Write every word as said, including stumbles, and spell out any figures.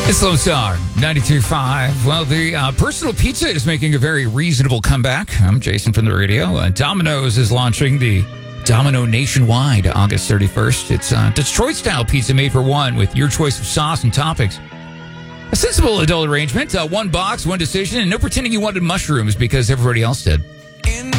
It's Lone Star, ninety-two point five. Well, the uh, personal pizza is making a very reasonable comeback. I'm Jason from the radio. Uh, Domino's is launching the Domino Nationwide August thirty-first. It's uh, Detroit-style pizza made for one with your choice of sauce and toppings. A sensible adult arrangement. Uh, one box, one decision, and no pretending you wanted mushrooms because everybody else did.